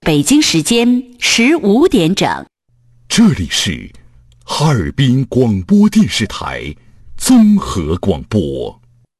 北京时间15点整。 这里是哈尔滨广播电视台综合广播。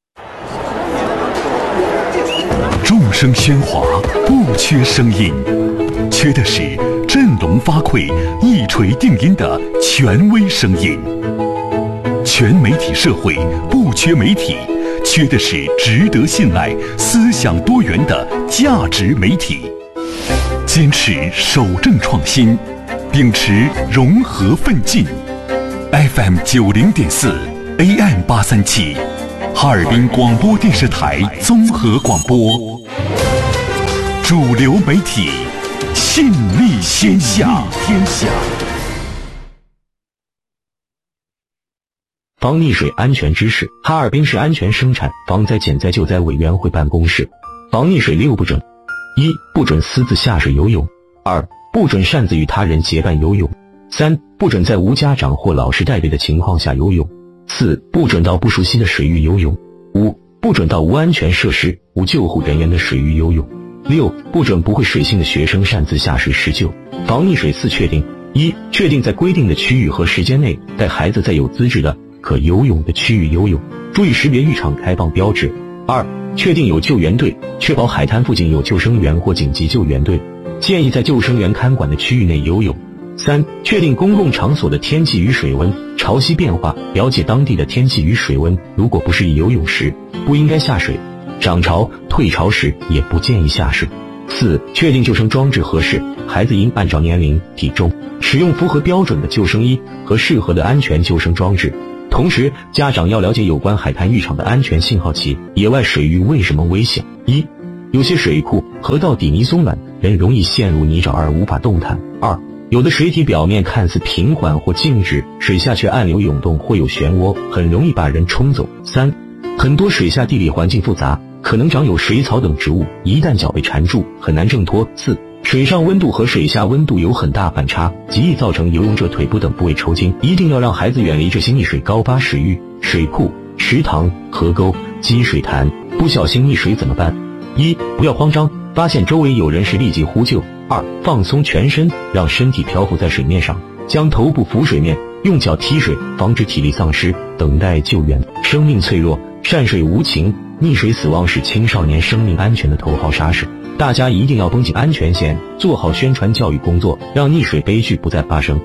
众声喧哗，不缺声音，缺的是振聋发聩、一锤定音的权威声音。全媒体社会不缺媒体，缺的是值得信赖、思想多元的价值媒体。坚持守正创新，秉持融合奋进。FM 90.4 AM 837，哈尔滨广播电视台综合广播，主流媒体，信力天下。 防溺水安全知识：哈尔滨市安全生产防灾减灾救灾委员会办公室。防溺水6不准：一、不准私自下水游泳；二、不准擅自与他人结伴游泳；三、不准在无家长或老师带队的情况下游泳；四、不准到不熟悉的水域游泳；五、不准到无安全设施、无救护人员的水域游泳；六、不准不会水性的学生擅自下水施救。防溺水4确定：一、确定在规定的区域和时间内带孩子在有资质的可游泳的区域游泳，注意识别浴场开放标志。二、确定有救援队，确保海滩附近有救生员或紧急救援队，建议在救生员看管的区域内游泳。三、确定公共场所的天气与水温、潮汐变化，了解当地的天气与水温，如果不适宜游泳时，不应该下水；涨潮、退潮时也不建议下水。四、确定救生装置合适，孩子应按照年龄、体重，使用符合标准的救生衣和适合的安全救生装置。同时，家长要了解有关海滩浴场的安全信号器。野外水域为什么危险？一、有些水库、河道底泥松软，人容易陷入泥沼而无法动弹。二、有的水体表面看似平缓或静止，水下却暗流涌动或有漩涡，很容易把人冲走。三、很多水下地理环境复杂，可能长有水草等植物，一旦脚被缠住，很难挣脱。四、水上温度和水下温度有很大反差，极易造成游泳者腿部等部位抽筋，一定要让孩子远离这些溺水高发水域、水库、池塘、河沟、积水潭。不小心溺水怎么办？一、不要慌张，发现周围有人时立即呼救。二、放松全身，让身体漂浮在水面上，将头部浮水面，用脚踢水，防止体力丧失，等待救援。生命脆弱，善水无情，溺水死亡是青少年生命安全的头号杀手。大家一定要绷紧安全线，做好宣传教育工作，让溺水悲剧不再发生。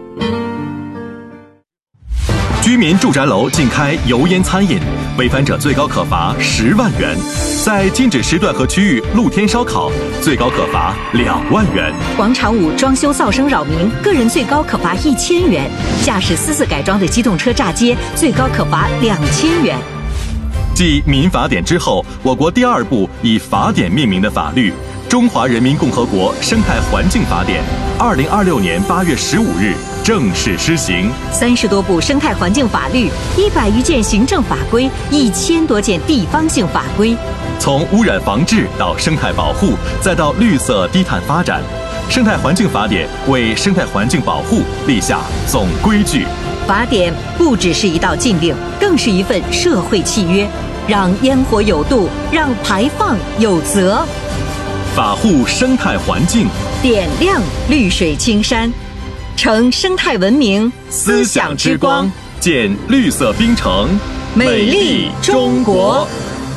居民住宅楼禁开油烟餐饮，违反者最高可罚10万元；在禁止时段和区域露天烧烤，最高可罚2万元。 广场舞装修噪声扰民，个人最高可罚1000元；驾驶私自改装的机动车炸街，最高可罚2000元。 继民法典之后，我国第2部以法典命名的法律《中华人民共和国生态环境法典》，2026年8月15日正式施行。 30多部生态环境法律，100余件行政法规，1000多件地方性法规。 从污染防治到生态保护，再到绿色低碳发展，生态环境法典为生态环境保护立下总规矩。 法典不只是一道禁令，更是一份社会契约，让烟火有度，让排放有责。 法护生态环境， 点亮绿水青山，成生态文明思想之光，建绿色冰城， 美丽中国。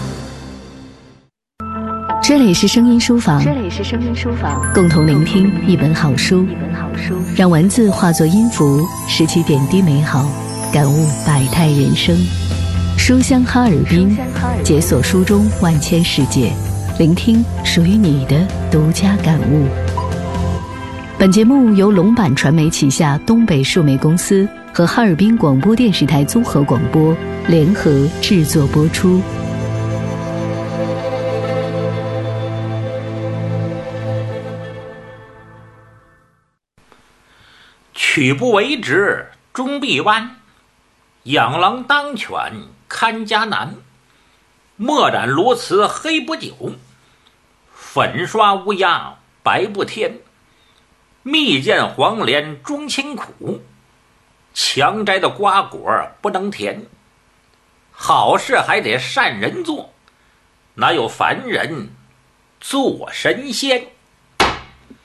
这里是声音书房，共同聆听一本好书，让文字化作音符，拾起点滴美好，感悟百态人生。书香哈尔滨，解锁书中万千世界，聆听属于你的独家感悟。本节目由龙板传媒旗下东北数媒公司和哈尔滨广播电视台综合广播联合制作播出。 曲不为直终必弯，养狼当犬看家难。墨染罗瓷黑不久，粉刷乌鸦白不添。蜜饯黄连终清苦，强摘的瓜果不能甜。好事还得善人做，哪有凡人做神仙？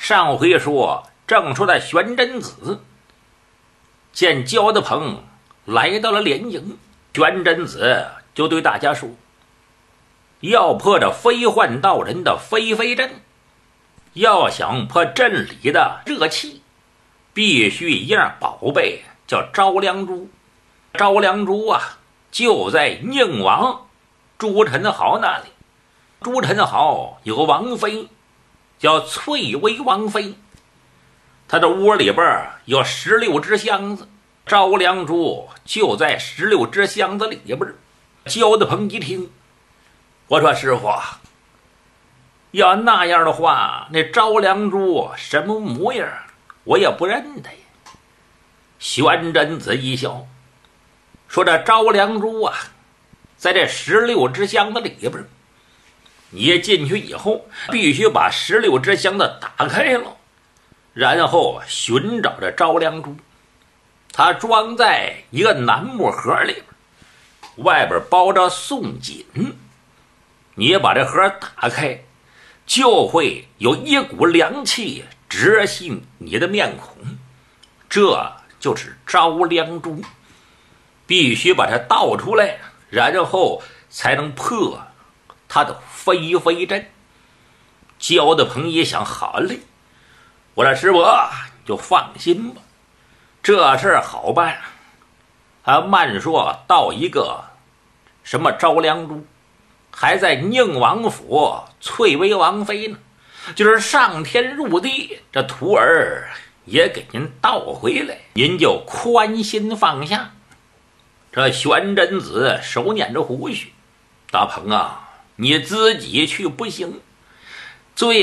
上回说正说的玄真子见焦德鹏来到了连营，玄真子就对大家说，要破这飞幻道人的飞飞阵，要想破阵里的热气，必须一样宝贝，叫招梁珠。招梁珠啊，就在宁王朱宸濠那里。朱宸濠有个王妃叫翠微王妃，他的窝里边有16只箱子，招梁珠就在16只箱子里边。焦德鹏一听，我说师傅，要那样的话，那招梁珠什么模样我也不认得呀。玄真子一笑，说这招梁珠啊，在这16只箱子里边，你进去以后必须把16只箱子打开了，然后寻找这招梁珠。它装在一个楠木盒里边，外边包着宋锦，你把这盒打开，就会有一股凉气直袭你的面孔，这就是招梁珠。必须把它倒出来，然后才能破他的飞飞阵。焦德鹏一想，好嘞，我说师傅你就放心吧，这事儿好办。他慢说到一个什么招梁珠，还在宁王府翠微王妃呢，就是上天入地，这徒儿也给您倒回来，您就宽心放下。这玄真子手捻着胡须，大鹏啊，你自己去不行，最